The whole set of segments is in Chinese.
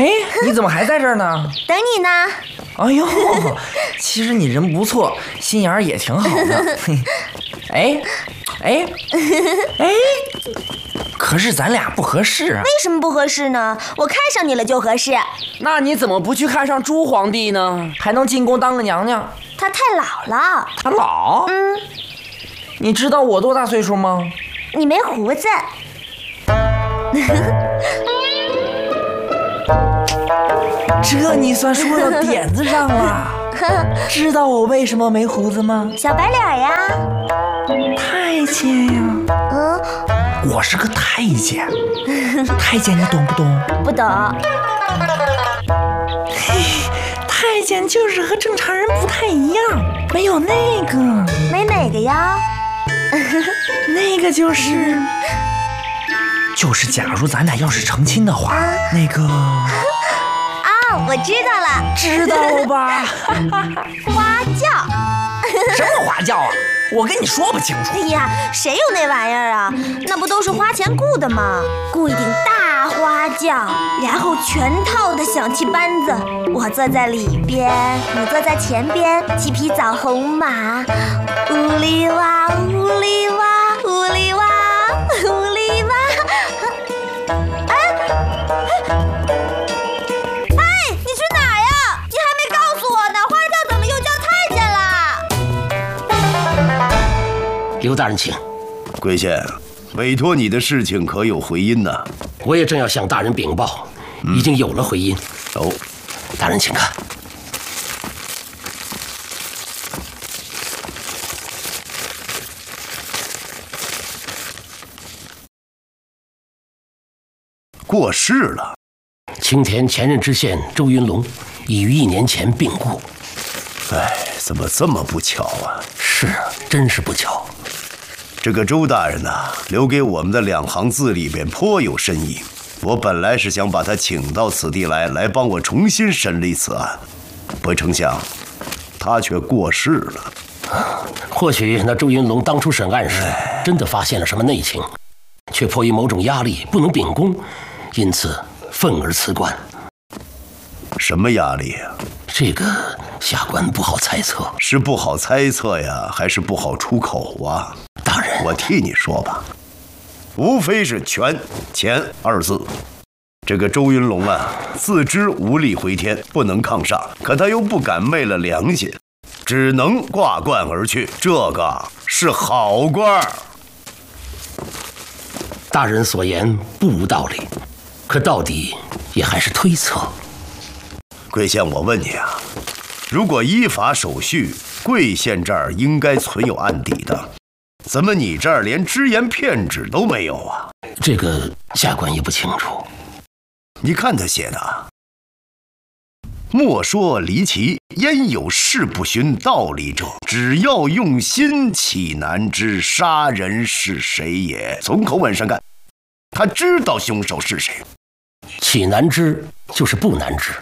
哎，你怎么还在这儿呢？ 等你呢。 哎呦，其实你人不错，心眼儿也挺好的。哎，可是咱俩不合适啊。 为什么不合适呢？我看上你了就合适。 那你怎么不去看上朱皇帝呢？还能进宫当个娘娘？ 他太老了。 他老？你知道我多大岁数吗？ 你没胡子。 这你算说到点子上了。知道我为什么没胡子吗？ 小白脸呀。 太监呀。我是个太监。太监你懂不懂？ 不懂。 太监就是和正常人不太一样，没有那个。 没哪个呀？ 那个就是，假如咱俩要是成亲的话，那个。 我知道了。 知道了吧？ 花轿。 什么花轿啊？我跟你说不清楚。 哎呀，谁有那玩意儿啊？那不都是花钱雇的吗？雇一顶大花轿，然后全套的响器班子，我坐在里边，你坐在前边，骑匹枣红马，呜哩哇呜哩哇呜哩哇呜哩哇。 刘大人请。 贵县，委托你的事情可有回音呢？ 我也正要向大人禀报，已经有了回音。 哦， 大人请看。 过世了。 青田前任知县周云龙已于1年前病故。 哎，怎么这么不巧啊？ 是啊，真是不巧。 这个周大人呐，留给我们的2行字里边颇有深意。我本来是想把他请到此地来帮我重新审理此案，不成想他却过世了。 或许那周云龙当初审案时真的发现了什么内情，却迫于某种压力不能秉公，因此愤而辞官。 什么压力呀？ 这个下官不好猜测。 是不好猜测呀，还是不好出口啊？ 大人， 我替你说吧，无非是权钱2字。这个周云龙啊，自知无力回天，不能抗煞，可他又不敢昧了良心，只能挂冠而去。这个是好官。 大人所言不无道理，可到底也还是推测。 贵县，我问你啊，如果依法手续，贵县这儿应该存有案底的，怎么你这儿连只言片纸都没有啊？ 这个下官也不清楚。 你看他写的，莫说离奇，焉有事不循道理者？只要用心，岂难知杀人是谁也？从口吻上看，他知道凶手是谁。 岂难知就是不难知。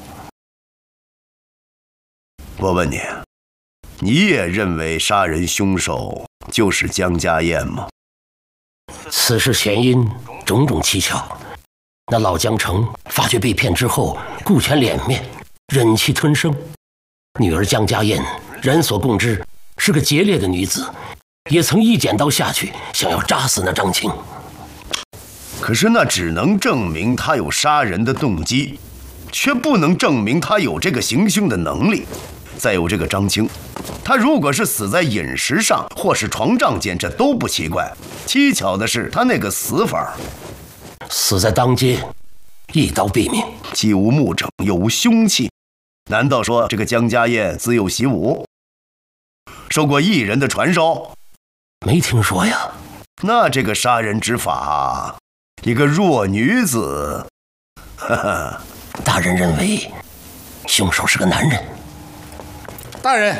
我问你，你也认为杀人凶手就是江家燕吗？ 此事前因种种蹊跷，那老江城发觉被骗之后，顾全脸面，忍气吞声。女儿江家燕人所共知，是个劫掠的女子，也曾一剪刀下去，想要扎死那张青。 可是那只能证明他有杀人的动机，却不能证明他有这个行凶的能力。再有这个张青，他如果是死在饮食上或是床帐间，这都不奇怪。蹊跷的是他那个死法， 死在当街，一刀毙命， 既无目证又无凶器。难道说这个江家燕自幼习武，受过艺人的传授？ 没听说呀。 那这个杀人之法，一个弱女子， 大人认为凶手是个男人。 大人，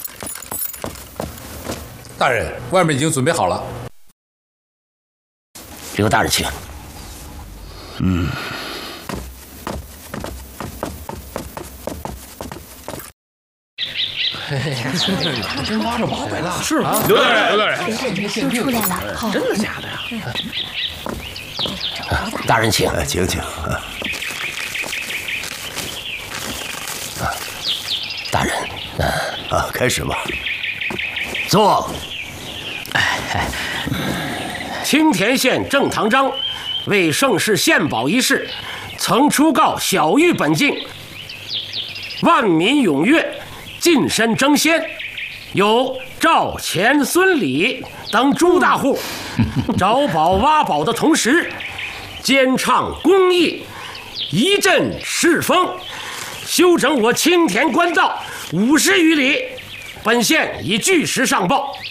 大人，外面已经准备好了。 刘大人请。 真挖着宝来了，是啊， 刘大人，刘大人， 都出来了，好， 真的假的呀？ 大人请。 请请。 开始吧。 坐。青田县郑堂章为盛世献宝一事，曾出告小玉本境，万民踊跃，近身争先，有赵、钱、孙、李等诸大户找宝挖宝的同时，兼唱公益，一阵世风，修整我青田官道50余里。本县已据实上报，